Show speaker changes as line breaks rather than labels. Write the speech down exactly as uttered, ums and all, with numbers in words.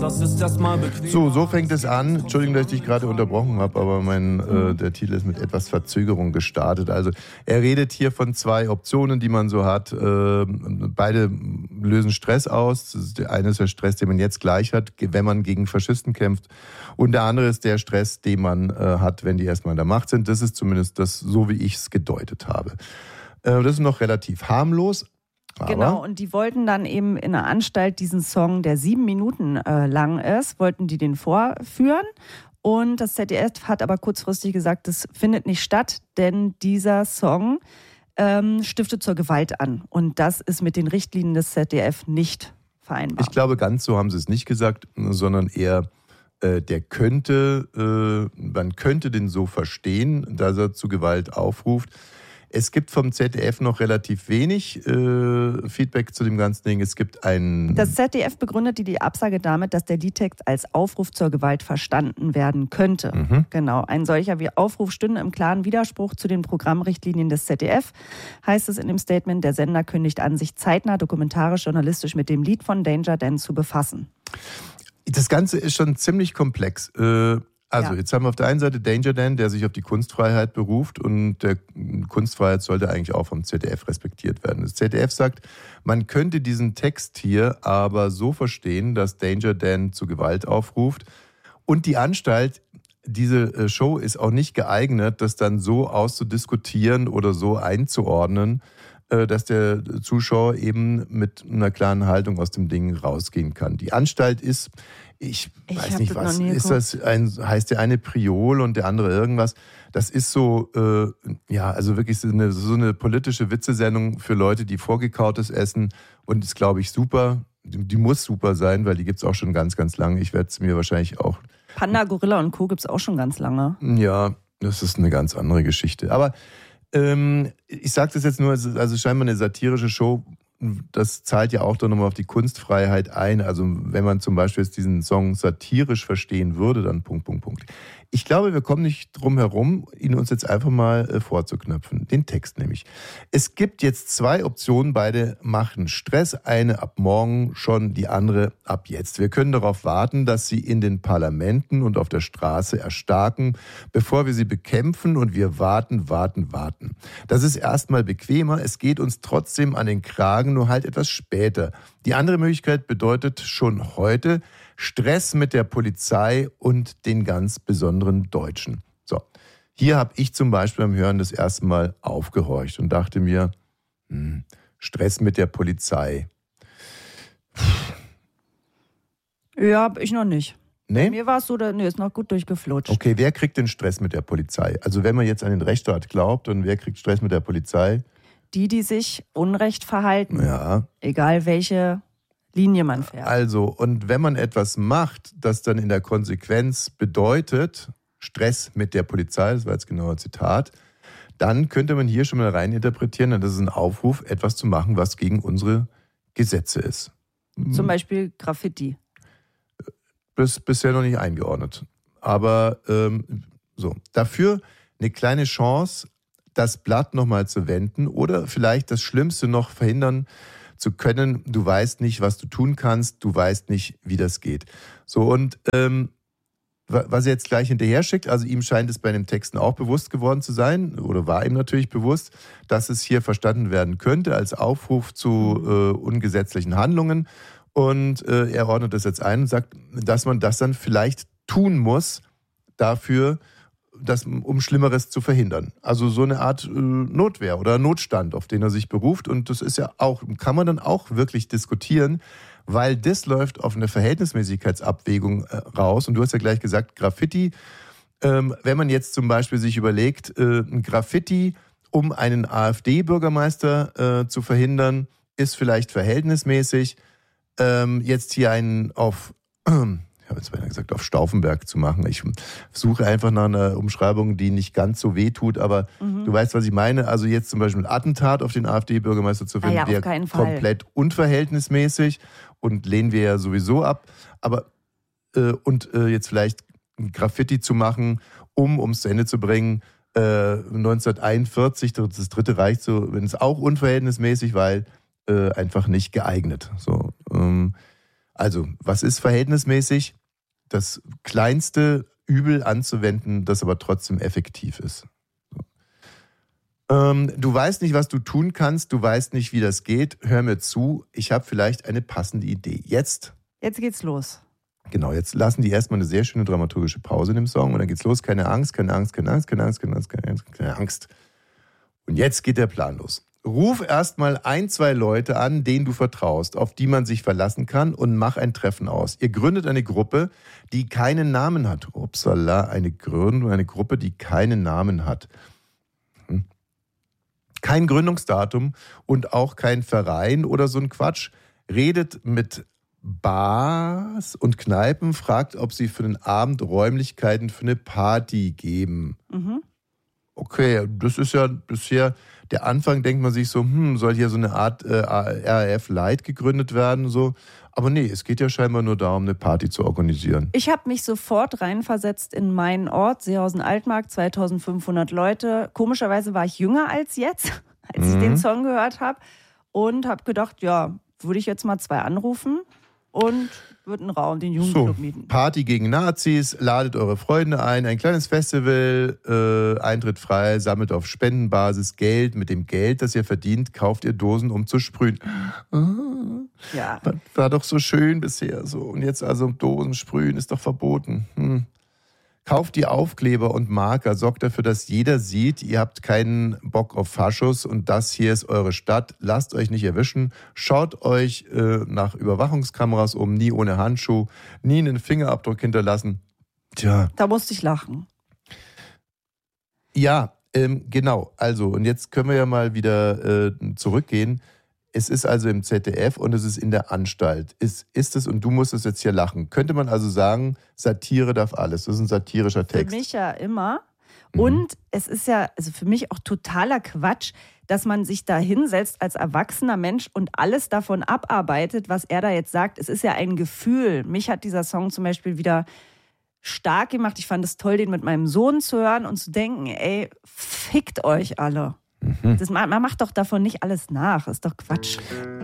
das ist erstmal bequem.
So, so fängt es an. Entschuldigung, dass ich dich gerade unterbrochen habe, aber mein, äh, der Titel ist mit etwas Verzögerung gestartet. Also er redet hier von zwei Optionen, die man so hat. Äh, beide lösen Stress aus. Das ist der eine ist der Stress, den man jetzt gleich hat, wenn man gegen Faschisten kämpft. Und der andere ist der Stress, den man äh, hat, wenn die erstmal in der Macht sind. Das ist zumindest das, so wie ich es gedeutet habe. Äh, das ist noch relativ harmlos. Aber
genau, und die wollten dann eben in der Anstalt diesen Song, der sieben Minuten äh, lang ist, wollten die den vorführen. Und das Z D F hat aber kurzfristig gesagt, das findet nicht statt, denn dieser Song ähm, stiftet zur Gewalt an. Und das ist mit den Richtlinien des Z D F nicht vereinbar.
Ich glaube, ganz so haben sie es nicht gesagt, sondern eher, äh, der könnte, äh, man könnte den so verstehen, dass er zu Gewalt aufruft. Es gibt vom Z D F noch relativ wenig äh, Feedback zu dem ganzen Ding. Es gibt ein...
Das Z D F begründete die Absage damit, dass der Liedtext als Aufruf zur Gewalt verstanden werden könnte. Mhm. Genau, ein solcher wie Aufruf stünde im klaren Widerspruch zu den Programmrichtlinien des Z D F, heißt es in dem Statement. Der Sender kündigt an, sich zeitnah dokumentarisch, journalistisch mit dem Lied von Danger Dan zu befassen.
Das Ganze ist schon ziemlich komplex. Äh, Also, ja. Jetzt haben wir auf der einen Seite Danger Dan, der sich auf die Kunstfreiheit beruft, und der Kunstfreiheit sollte eigentlich auch vom Z D F respektiert werden. Das Z D F sagt, man könnte diesen Text hier aber so verstehen, dass Danger Dan zu Gewalt aufruft, und die Anstalt, diese Show ist auch nicht geeignet, das dann so auszudiskutieren oder so einzuordnen, dass der Zuschauer eben mit einer klaren Haltung aus dem Ding rausgehen kann. Die Anstalt ist, ich, ich weiß nicht was, ist das ein, heißt der eine Priol und der andere irgendwas. Das ist so, äh, ja, also wirklich so eine, so eine politische Witzesendung für Leute, die Vorgekautes essen, und ist, glaube ich, super. Die, die muss super sein, weil die gibt es auch schon ganz, ganz lange. Ich werde es mir wahrscheinlich auch...
Panda, Gorilla und Co. gibt es auch schon ganz lange.
Ja, das ist eine ganz andere Geschichte. Aber ähm, ich sage das jetzt nur, also scheinbar eine satirische Show, das zahlt ja auch dann nochmal auf die Kunstfreiheit ein. Also wenn man zum Beispiel jetzt diesen Song satirisch verstehen würde, dann Punkt, Punkt, Punkt. Ich glaube, wir kommen nicht drum herum, ihn uns jetzt einfach mal äh, vorzuknöpfen. Den Text nämlich. Es gibt jetzt zwei Optionen, beide machen Stress. Eine ab morgen schon, die andere ab jetzt. Wir können darauf warten, dass sie in den Parlamenten und auf der Straße erstarken, bevor wir sie bekämpfen, und wir warten, warten, warten. Das ist erstmal bequemer. Es geht uns trotzdem an den Kragen, nur halt etwas später. Die andere Möglichkeit bedeutet schon heute Stress mit der Polizei und den ganz besonderen Deutschen. So, hier habe ich zum Beispiel beim Hören das erste Mal aufgehorcht und dachte mir, hm, Stress mit der Polizei.
Ja, hab ich noch nicht.
Nee?
Bei mir war es so, nee, ist noch gut durchgeflutscht.
Okay, wer kriegt den Stress mit der Polizei? Also wenn man jetzt an den Rechtsstaat glaubt, und wer kriegt Stress mit der Polizei?
Die, die sich unrecht verhalten.
Ja.
Egal welche Linie man fährt.
Also, und wenn man etwas macht, das dann in der Konsequenz bedeutet, Stress mit der Polizei, das war jetzt genau ein Zitat, dann könnte man hier schon mal reininterpretieren, das ist ein Aufruf, etwas zu machen, was gegen unsere Gesetze ist.
Zum Beispiel Graffiti.
Bis, bisher noch nicht eingeordnet. Aber ähm, so, dafür eine kleine Chance, das Blatt nochmal zu wenden oder vielleicht das Schlimmste noch verhindern zu können. Du weißt nicht, was du tun kannst, du weißt nicht, wie das geht. So, und ähm, was er jetzt gleich hinterher schickt, also ihm scheint es bei den Texten auch bewusst geworden zu sein, oder war ihm natürlich bewusst, dass es hier verstanden werden könnte als Aufruf zu äh, ungesetzlichen Handlungen. Und äh, er ordnet das jetzt ein und sagt, dass man das dann vielleicht tun muss dafür, das, um Schlimmeres zu verhindern. Also so eine Art äh, Notwehr oder Notstand, auf den er sich beruft. Und das ist ja auch, kann man dann auch wirklich diskutieren, weil das läuft auf eine Verhältnismäßigkeitsabwägung äh, raus. Und du hast ja gleich gesagt, Graffiti, ähm, wenn man jetzt zum Beispiel sich überlegt, äh, ein Graffiti, um einen AfD-Bürgermeister äh, zu verhindern, ist vielleicht verhältnismäßig. Ähm, jetzt hier einen auf... Äh, ich habe jetzt beinahe gesagt, auf Stauffenberg zu machen. Ich suche einfach nach einer Umschreibung, die nicht ganz so weh tut, aber mhm. du weißt, was ich meine. Also jetzt zum Beispiel ein Attentat auf den AfD-Bürgermeister zu finden,
ah ja,
der komplett unverhältnismäßig, und lehnen wir ja sowieso ab. Aber äh, und äh, jetzt vielleicht ein Graffiti zu machen, um ums zu Ende zu bringen, äh, neunzehnhunderteinundvierzig, das Dritte Reich, so, wenn es auch unverhältnismäßig, weil äh, einfach nicht geeignet. So. Ähm, Also, was ist verhältnismäßig? Das kleinste Übel anzuwenden, das aber trotzdem effektiv ist. So. Ähm, du weißt nicht, was du tun kannst, du weißt nicht, wie das geht. Hör mir zu, ich habe vielleicht eine passende Idee. Jetzt.
Jetzt geht's los.
Genau, jetzt lassen die erstmal eine sehr schöne dramaturgische Pause in dem Song und dann geht's los. Keine Angst, keine Angst, keine Angst, keine Angst, keine Angst, keine Angst, keine Angst. Und jetzt geht der Plan los. Ruf erstmal ein, zwei Leute an, denen du vertraust, auf die man sich verlassen kann und mach ein Treffen aus. Ihr gründet eine Gruppe, die keinen Namen hat. Upsala, eine Gründung, eine Gruppe, die keinen Namen hat. Hm. Kein Gründungsdatum und auch kein Verein oder so ein Quatsch. Redet mit Bars und Kneipen, fragt, ob sie für den Abend Räumlichkeiten für eine Party geben. Mhm. Okay, das ist ja bisher der Anfang, denkt man sich so, hm, soll hier so eine Art äh, R A F Light gegründet werden, so. Aber nee, es geht ja scheinbar nur darum, eine Party zu organisieren.
Ich habe mich sofort reinversetzt in meinen Ort, Seehausen-Altmark, zweitausendfünfhundert Leute. Komischerweise war ich jünger als jetzt, als mhm. ich den Song gehört habe und habe gedacht, ja, würde ich jetzt mal zwei anrufen und würde einen Raum, den Jugendclub
so,
mieten.
Party gegen Nazis, ladet eure Freunde ein, ein kleines Festival, äh, Eintritt frei, sammelt auf Spendenbasis Geld. Mit dem Geld, das ihr verdient, kauft ihr Dosen, um zu sprühen. Ah,
ja.
War, war doch so schön bisher so. Und jetzt also Dosen sprühen ist doch verboten. Hm. Kauft die Aufkleber und Marker, sorgt dafür, dass jeder sieht, ihr habt keinen Bock auf Faschos und das hier ist eure Stadt. Lasst euch nicht erwischen. Schaut euch äh, nach Überwachungskameras um, nie ohne Handschuh, nie einen Fingerabdruck hinterlassen. Tja.
Da musste ich lachen.
Ja, ähm, genau. Also, und jetzt können wir ja mal wieder äh, zurückgehen. Es ist also im Z D F und es ist in der Anstalt. Ist, ist es, und du musst es jetzt hier lachen. Könnte man also sagen, Satire darf alles. Das ist ein satirischer Text.
Für mich ja immer.
Mhm.
Und es ist ja also für mich auch totaler Quatsch, dass man sich da hinsetzt als erwachsener Mensch und alles davon abarbeitet, was er da jetzt sagt. Es ist ja ein Gefühl. Mich hat dieser Song zum Beispiel wieder stark gemacht. Ich fand es toll, den mit meinem Sohn zu hören und zu denken, ey, fickt euch alle. Das, man macht doch davon nicht alles nach, ist doch Quatsch.